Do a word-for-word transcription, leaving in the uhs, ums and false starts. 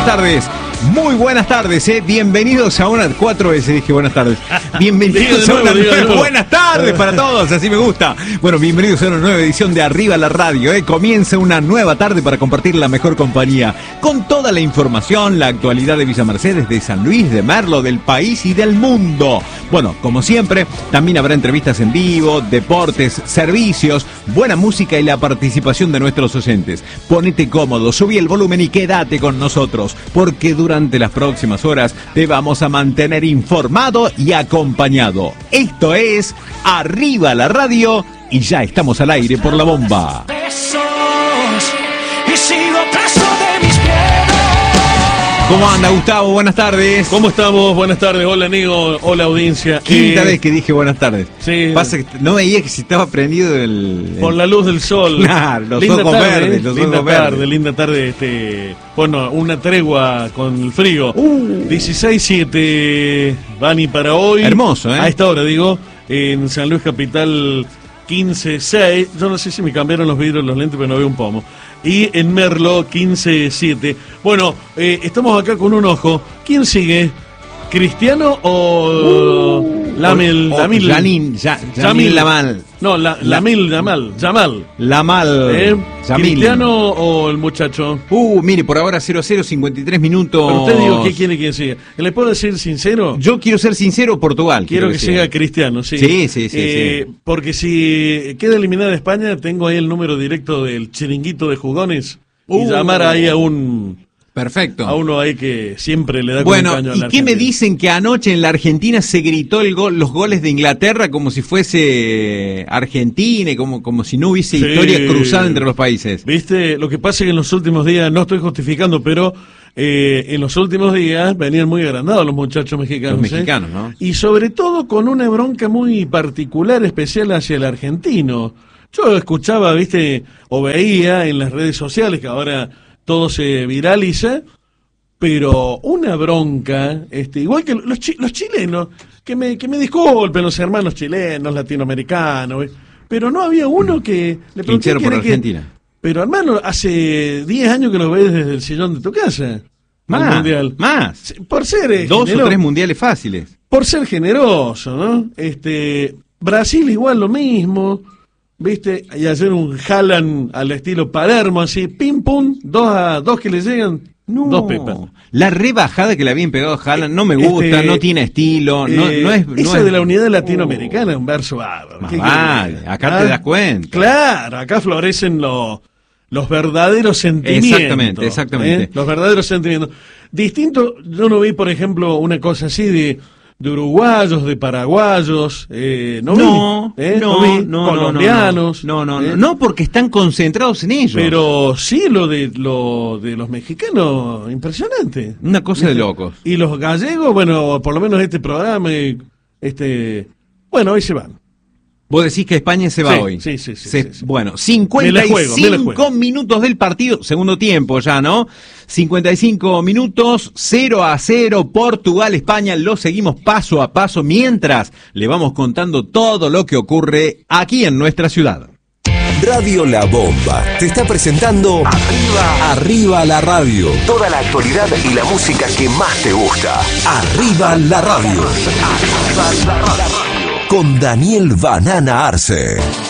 buenas tardes. Muy buenas tardes, eh. Bienvenidos a una... Cuatro veces dije buenas tardes. Bienvenidos a una nueva... Buenas tardes para todos, así me gusta. Bueno, bienvenidos a una nueva edición de Arriba la Radio, eh. Comienza una nueva tarde para compartir la mejor compañía. Con toda la información, la actualidad de Villa Mercedes, de San Luis, de Merlo, del país y del mundo. Bueno, como siempre, también habrá entrevistas en vivo, deportes, servicios, buena música y la participación de nuestros oyentes. Ponete cómodo, subí el volumen y quédate con nosotros, porque durante Durante las próximas horas te vamos a mantener informado y acompañado. Esto es Arriba la Radio y ya estamos al aire por la bomba. ¿Cómo anda, Gustavo? Buenas tardes. ¿Cómo estamos? Buenas tardes. Hola, Nigo. Hola, audiencia. Quinta eh... vez que dije buenas tardes. Sí. Pasa que no veía que si estaba prendido el... Por la luz del sol. Claro, los linda ojos tarde, verdes, los linda ojos tarde, verdes. linda tarde, este... Bueno, una tregua con el frío. Uh. dieciséis siete, Bani, para hoy. Hermoso, ¿eh? A esta hora, digo, en San Luis Capital quince seis. Yo no sé si me cambiaron los vidrios, los lentes, pero no veo un pomo. Y en Merlo, quince siete. Bueno, eh, estamos acá con un ojo. ¿Quién sigue? ¿Cristiano o uh, Lamil? O, o Lamil, Yanin, ya, Yamil Lamal. No, la, La, Lamil Yamal. Yamal. Lamal. ¿Eh? Yamil. ¿Cristiano o el muchacho? Uh, mire, por ahora cero cero, cincuenta y tres minutos. Pero usted digo, ¿qué quiere que siga? ¿Le puedo decir sincero? Yo quiero ser sincero, Portugal. Quiero, quiero que, que siga sea. Cristiano, sí. Sí, sí, sí, eh, sí. Porque si queda eliminada España, tengo ahí el número directo del chiringuito de jugones uh, y llamar ahí a un... Perfecto. A uno ahí que siempre le da bueno, con un caño a la ¿y qué me dicen que anoche en la Argentina se gritó el gol, los goles de Inglaterra como si fuese Argentina y como, como si no hubiese sí. historia cruzada entre los países? Viste, lo que pasa es que en los últimos días, no estoy justificando, pero eh, en los últimos días venían muy agrandados los muchachos mexicanos. Los mexicanos, ¿eh? ¿no? Y sobre todo con una bronca muy particular, especial hacia el argentino. Yo escuchaba, viste, o veía en las redes sociales que ahora todo se viraliza, pero una bronca, este, igual que los, chi- los chilenos, que me, que me disculpen los hermanos chilenos, latinoamericanos, ¿ves? Pero no había uno que le pregunté por que, Argentina. Pero hermano, hace diez años que lo ves desde el sillón de tu casa. Más, mundial. más. Por ser eh, Dos genero- o tres mundiales fáciles. por ser generoso, ¿no? Este, Brasil igual lo mismo. ¿Viste? Y hacer un Haaland al estilo Palermo, así, pim pum, dos a dos que le llegan, No. dos pepas. La rebajada que le habían pegado a Haaland no me gusta, Este, no tiene estilo, no, eh, no es... No esa es... de la unidad latinoamericana es un verso bárbaro. Más ¿Qué vale, quiere? acá ¿Ah? te das cuenta. Claro, acá florecen los, los verdaderos sentimientos. Exactamente, exactamente. ¿eh? Los verdaderos sentimientos. Distinto, yo no vi, por ejemplo, una cosa así de... de uruguayos, de paraguayos, eh, no, No, vi, ¿eh? no, vi no, colombianos, no, no, no, ¿eh? no, no, porque están concentrados en ellos. Pero sí lo de lo de los mexicanos, impresionante. Una cosa de ¿Viste? locos. Y los gallegos, bueno, por lo menos este programa, eh, este, bueno, hoy se van. Vos decís que España se va Sí, hoy. sí, sí, sí, Se- sí, sí. Bueno, Me cincuenta la y juego, me la cinco juego. minutos del partido, segundo tiempo ya, ¿no? cincuenta y cinco minutos, cero a cero, Portugal, España, lo seguimos paso a paso mientras le vamos contando todo lo que ocurre aquí en nuestra ciudad. Radio La Bomba te está presentando Arriba, Arriba la Radio. Toda la actualidad y la música que más te gusta. Arriba la Radio. Arriba la Radio. Con Daniel Banana Arce.